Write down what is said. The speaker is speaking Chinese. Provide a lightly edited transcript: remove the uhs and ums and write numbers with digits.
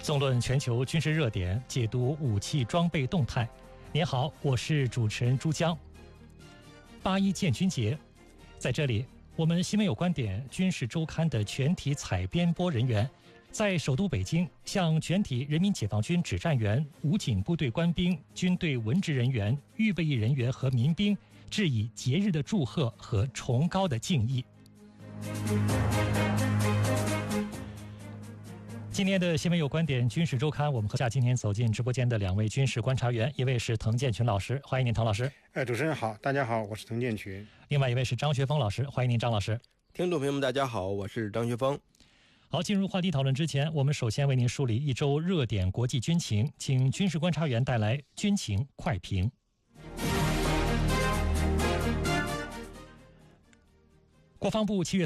纵论全球军事热点，解读武器装备动态。您好，我是主持人朱江。8·1建军节，在这里，我们新闻有观点军事周刊的全体采编播人员，在首都北京向全体人民解放军指战员、武警部队官兵、军队文职人员、预备役人员和民兵致以节日的祝贺和崇高的敬意。今天的新闻有观点军事周刊，我们和今天走进直播间的2位军事观察员，一位是滕建群老师，欢迎您滕老师。 主持人好，大家好，我是滕建群。 另外一位是张学峰老师，欢迎您张老师。 听众朋友们大家好，我是张学峰。 好，进入话题讨论之前，我们首先为您梳理一周热点国际军情，请军事观察员带来军情快评。国防部7月